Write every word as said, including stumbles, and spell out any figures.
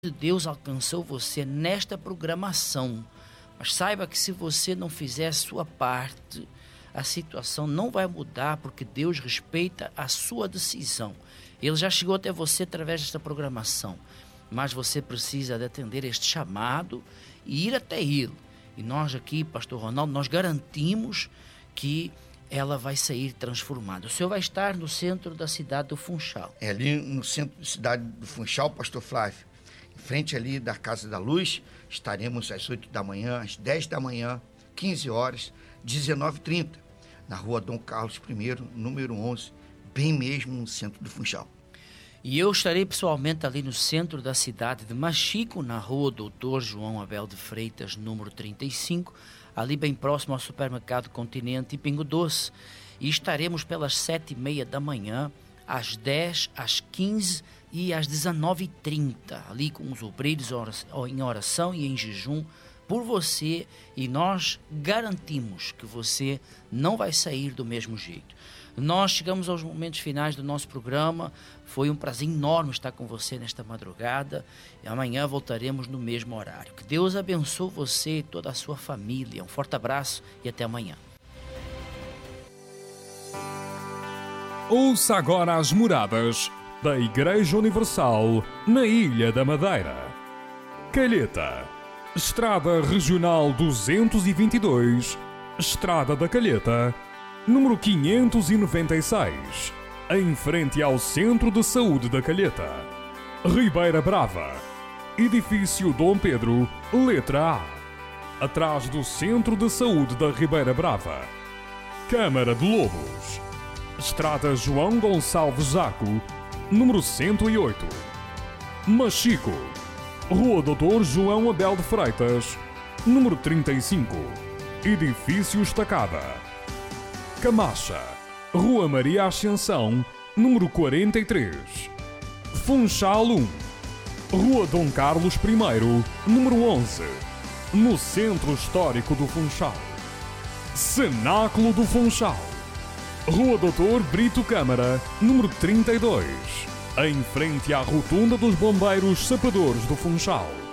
Deus alcançou você nesta programação, mas saiba que se você não fizer a sua parte, a situação não vai mudar, porque Deus respeita a sua decisão. Ele já chegou até você através desta programação, mas você precisa de atender este chamado e ir até Ele. E nós aqui, Pastor Ronaldo, nós garantimos que ela vai sair transformada. O senhor vai estar no centro da cidade do Funchal. É ali no centro da cidade do Funchal, Pastor Flávio. Em frente ali da Casa da Luz, estaremos às oito da manhã, às dez da manhã, quinze horas, dezenove e trinta, na rua Dom Carlos I, número onze, bem mesmo no centro do Funchal. E eu estarei pessoalmente ali no centro da cidade de Machico, na rua Doutor João Abel de Freitas, número trinta e cinco, ali bem próximo ao supermercado Continente e Pingo Doce. E estaremos pelas sete e meia da manhã, às dez, às quinze e às dezenove e trinta, ali com os obreiros em oração e em jejum por você, e nós garantimos que você não vai sair do mesmo jeito. Nós chegamos aos momentos finais do nosso programa. Foi um prazer enorme estar com você nesta madrugada, e amanhã voltaremos no mesmo horário. Que Deus abençoe você e toda a sua família. Um forte abraço e até amanhã. Ouça agora as moradas da Igreja Universal na Ilha da Madeira. Calheta, Estrada Regional duzentos e vinte e dois, Estrada da Calheta, número quinhentos e noventa e seis, em frente ao Centro de Saúde da Calheta. Ribeira Brava, Edifício Dom Pedro, letra A, atrás do Centro de Saúde da Ribeira Brava. Câmara de Lobos, Estrada João Gonçalves Zaco, número cento e oito. Machico, Rua Doutor João Abel de Freitas, número trinta e cinco, Edifício Estacada. Camacha, Rua Maria Ascensão, número quarenta e três. Funchal um, Rua Dom Carlos I, número onze, no Centro Histórico do Funchal. Cenáculo do Funchal, Rua Doutor Brito Câmara, número trinta e dois, em frente à Rotunda dos Bombeiros Sapadores do Funchal.